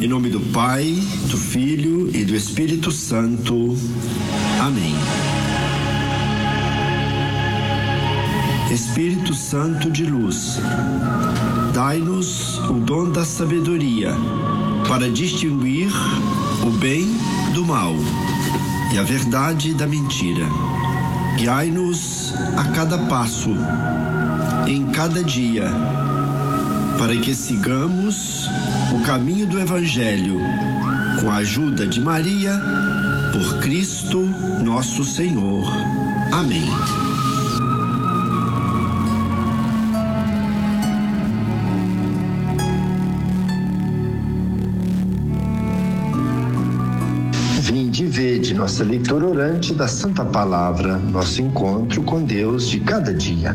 Em nome do Pai, do Filho e do Espírito Santo. Amém. Espírito Santo de luz, dai-nos o dom da sabedoria para distinguir o bem do mal e a verdade da mentira. Guiai-nos a cada passo, em cada dia, para que sigamos o caminho do Evangelho, com a ajuda de Maria, por Cristo nosso Senhor. Amém. Vinde e vede nossa leitura orante da Santa Palavra, nosso encontro com Deus de cada dia.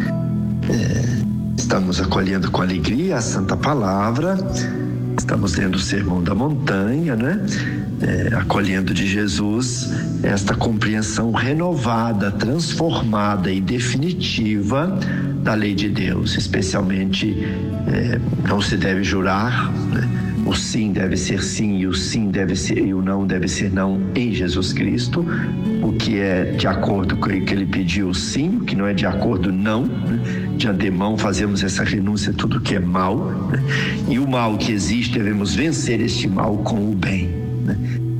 Estamos acolhendo com alegria a Santa Palavra, estamos lendo o Sermão da Montanha, né? Acolhendo de Jesus esta compreensão renovada, transformada e definitiva da lei de Deus. Especialmente, não se deve jurar, né? O sim deve ser sim e o sim deve ser e o não deve ser não em Jesus Cristo. O que é de acordo com o que ele pediu, sim. O que não é de acordo, não. De antemão fazemos essa renúncia a tudo que é mal, né? E o mal que existe, devemos vencer este mal com o bem, né?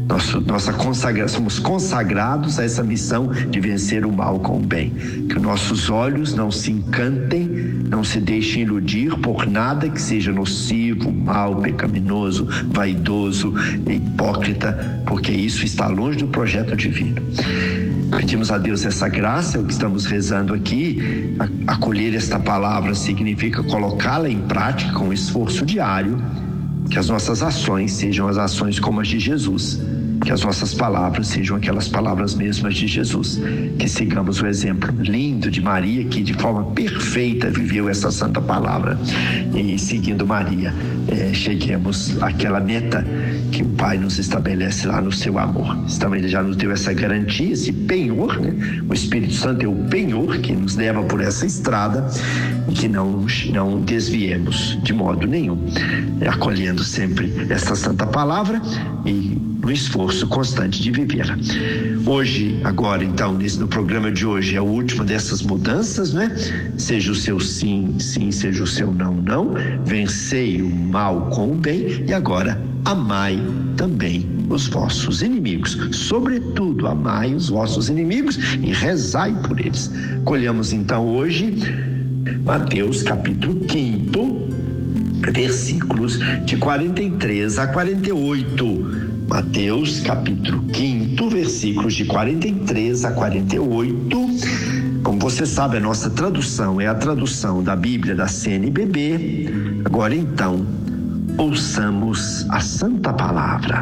Somos consagrados a essa missão de vencer o mal com o bem. Que os nossos olhos não se encantem, não se deixem iludir por nada que seja nocivo, mal, pecaminoso, vaidoso, hipócrita, porque isso está longe do projeto divino. Pedimos a Deus essa graça, é o que estamos rezando aqui. Acolher esta palavra significa colocá-la em prática com esforço diário, que as nossas ações sejam as ações como as de Jesus, que as nossas palavras sejam aquelas palavras mesmas de Jesus, que sigamos o exemplo lindo de Maria, que de forma perfeita viveu essa santa palavra, e seguindo Maria, cheguemos àquela meta que o Pai nos estabelece lá no seu amor. Então ele já nos deu essa garantia, esse penhor, né? O Espírito Santo é o penhor que nos leva por essa estrada e que não desviemos de modo nenhum, acolhendo sempre essa santa palavra e no esforço constante de vivê-la. Hoje, agora então, no programa de hoje, é o último dessas mudanças, né? Seja o seu sim, sim, seja o seu não, não. Vencei o mal com o bem e agora amai também os vossos inimigos. Sobretudo, amai os vossos inimigos e rezai por eles. Colhamos então hoje Mateus capítulo 5, versículos de 43 a 48. Mateus capítulo 5, versículos de 43 a 48. Como você sabe, a nossa tradução é a tradução da Bíblia da CNBB. Agora então, ouçamos a Santa Palavra.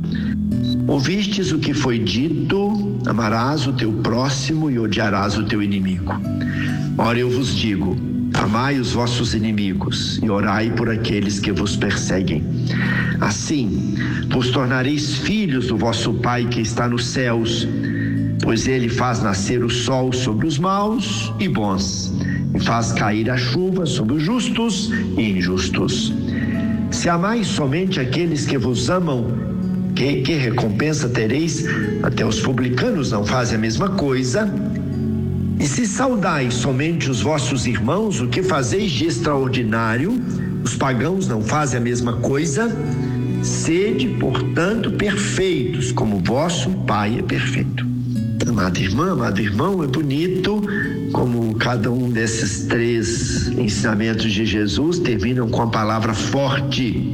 Ouvistes o que foi dito: amarás o teu próximo e odiarás o teu inimigo. Ora, eu vos digo: amai os vossos inimigos e orai por aqueles que vos perseguem. Assim, vos tornareis filhos do vosso Pai que está nos céus, pois ele faz nascer o sol sobre os maus e bons, e faz cair a chuva sobre os justos e injustos. Se amais somente aqueles que vos amam, que recompensa tereis? Até os publicanos não fazem a mesma coisa. E se saudais somente os vossos irmãos, o que fazeis de extraordinário? Os pagãos não fazem a mesma coisa? Sede, portanto, perfeitos, como vosso Pai é perfeito. Amada irmã, amado irmão, é bonito como cada um desses 3 ensinamentos de Jesus terminam com a palavra forte.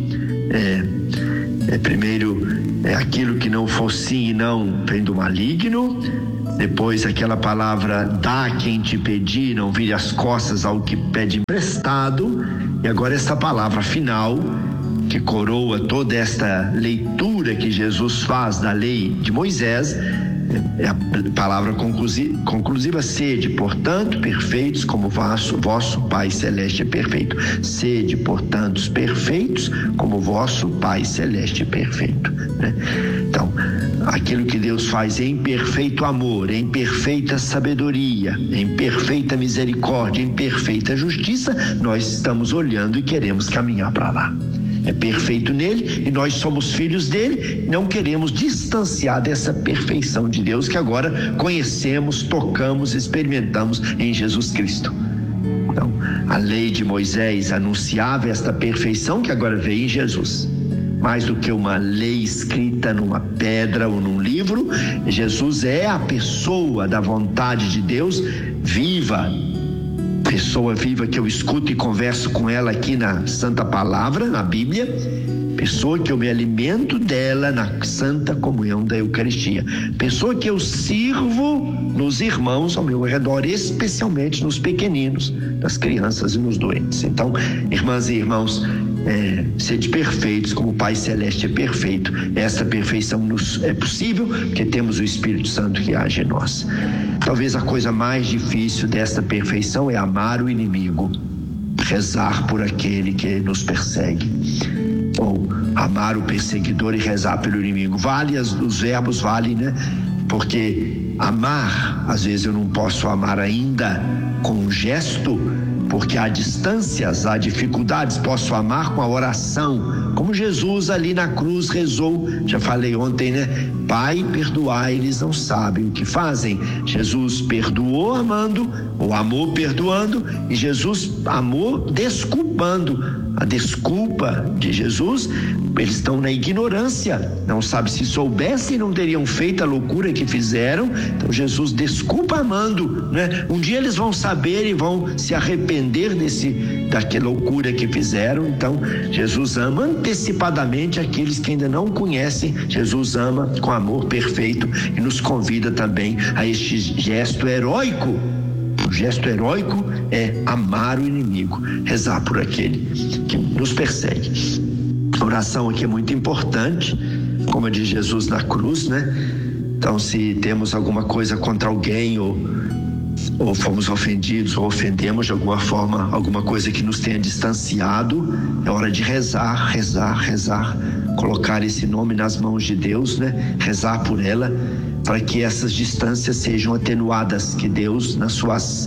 Primeiro, aquilo que não for sim e não vem do maligno. Depois, aquela palavra: dá a quem te pedir, não vire as costas ao que pede emprestado. E agora esta palavra final, que coroa toda esta leitura que Jesus faz da lei de Moisés, é a palavra conclusiva: sede, portanto, perfeitos como vosso Pai Celeste é perfeito. Sede, portanto, perfeitos como vosso Pai Celeste é perfeito, né? Então, aquilo que Deus faz em perfeito amor, em perfeita sabedoria, em perfeita misericórdia, em perfeita justiça, nós estamos olhando e queremos caminhar para lá. é perfeito nele e nós somos filhos dele. Não queremos distanciar dessa perfeição de Deus que agora conhecemos, tocamos, experimentamos em Jesus Cristo. Então, a lei de Moisés anunciava esta perfeição que agora veio em Jesus. Mais do que uma lei escrita numa pedra ou num livro, Jesus é a pessoa da vontade de Deus viva. Pessoa viva que eu escuto e converso com ela aqui na Santa Palavra, na Bíblia. Pessoa que eu me alimento dela na Santa Comunhão da Eucaristia. Pessoa que eu sirvo nos irmãos ao meu redor, especialmente nos pequeninos, nas crianças e nos doentes. Então, irmãs e irmãos, sede perfeitos como o Pai Celeste é perfeito. Esta perfeição nos é possível porque temos o Espírito Santo que age em nós. Talvez a coisa mais difícil desta perfeição é amar o inimigo, rezar por aquele que nos persegue, ou amar o perseguidor e rezar pelo inimigo. Os verbos valem, né? Porque amar, às vezes eu não posso amar ainda com um gesto, porque há distâncias, há dificuldades. Posso amar com a oração, como Jesus ali na cruz rezou. Já falei ontem, né? Pai, perdoai, eles não sabem o que fazem. Jesus perdoou amando, ou amou perdoando, e Jesus amou desculpando. A desculpa de Jesus, eles estão na ignorância, não sabem, se soubessem não teriam feito a loucura que fizeram. Então Jesus desculpa amando, né? Um dia eles vão saber e vão se arrepender daquela loucura que fizeram. Então Jesus ama antecipadamente aqueles que ainda não conhecem. Jesus ama com amor perfeito e nos convida também a este gesto heróico. O gesto heróico é amar o inimigo, rezar por aquele que nos persegue. A oração aqui é muito importante, como a de Jesus na cruz, né? Então, se temos alguma coisa contra alguém, ou fomos ofendidos, ou ofendemos de alguma forma, alguma coisa que nos tenha distanciado, é hora de rezar, colocar esse nome nas mãos de Deus, né? Rezar por ela, para que essas distâncias sejam atenuadas, que Deus, na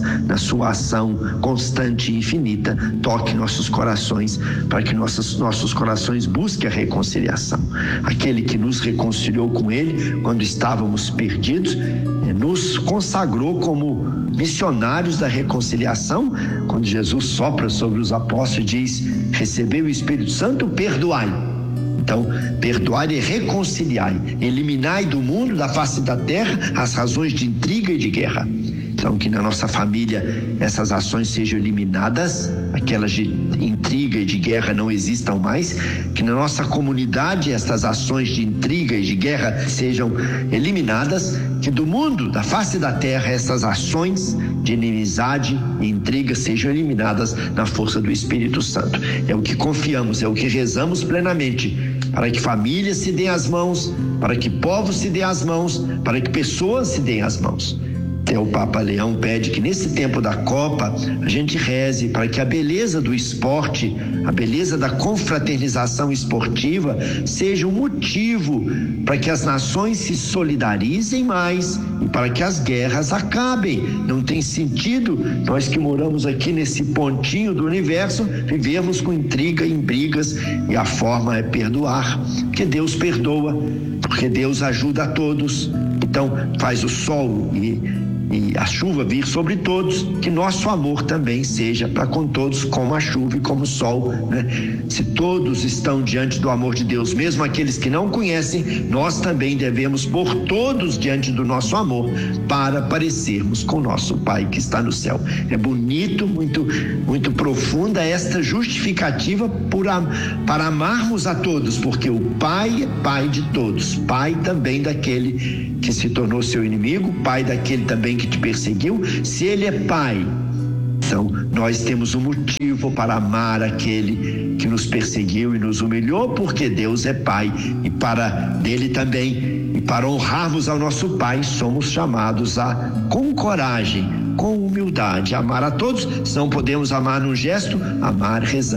sua ação constante e infinita, toque nossos corações, para que nossos corações busquem a reconciliação. Aquele que nos reconciliou com Ele quando estávamos perdidos, nos consagrou como missionários da reconciliação. Quando Jesus sopra sobre os apóstolos e diz: recebei o Espírito Santo, perdoai. Então, perdoai e reconciliai, eliminai do mundo, da face da terra, as razões de intriga e de guerra. Então, que na nossa família essas ações sejam eliminadas, aquelas de intriga e de guerra não existam mais, que na nossa comunidade essas ações de intriga e de guerra sejam eliminadas, que do mundo, da face da terra, essas ações de inimizade e intriga sejam eliminadas na força do Espírito Santo. É o que confiamos, é o que rezamos plenamente, para que famílias se deem as mãos, para que povos se deem as mãos, para que pessoas se deem as mãos. O Papa Leão pede que nesse tempo da Copa a gente reze para que a beleza do esporte, a beleza da confraternização esportiva seja um motivo para que as nações se solidarizem mais e para que as guerras acabem. Não tem sentido nós que moramos aqui nesse pontinho do universo vivermos com intriga e brigas, e a forma é perdoar, porque Deus perdoa, porque Deus ajuda a todos. Então faz o sol e a chuva vir sobre todos, que nosso amor também seja para com todos como a chuva e como o sol, né? Se todos estão diante do amor de Deus, mesmo aqueles que não conhecem, nós também devemos pôr todos diante do nosso amor para parecermos com nosso Pai que está no céu. É bonito, muito profunda esta justificativa para amarmos a todos, porque o Pai é Pai de todos, Pai também daquele que se tornou seu inimigo, Pai daquele também que te perseguiu. Se Ele é Pai, então nós temos um motivo para amar aquele que nos perseguiu e nos humilhou, porque Deus é Pai, e para dele também, e para honrarmos ao nosso Pai, somos chamados a, com coragem, com humildade, amar a todos. Se não podemos amar num gesto, amar rezando.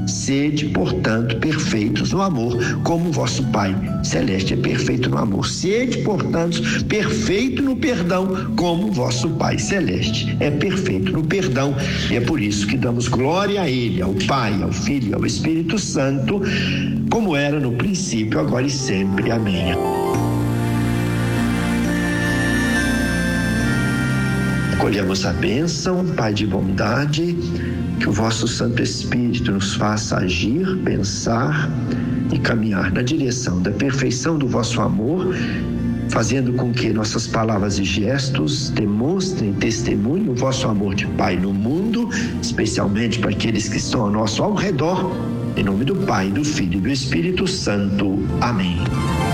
Sede, portanto, perfeitos no amor, como vosso Pai Celeste é perfeito no amor. Sede, portanto, perfeito no perdão, como vosso Pai Celeste é perfeito no perdão. E é por isso que damos glória a Ele, ao Pai, ao Filho e ao Espírito Santo, como era no princípio, agora e sempre. Amém. Acolhemos a bênção, Pai de bondade, que o vosso Santo Espírito nos faça agir, pensar e caminhar na direção da perfeição do vosso amor, fazendo com que nossas palavras e gestos demonstrem testemunho o vosso amor de Pai no mundo, especialmente para aqueles que estão ao nosso redor. Em nome do Pai, do Filho e do Espírito Santo. Amém.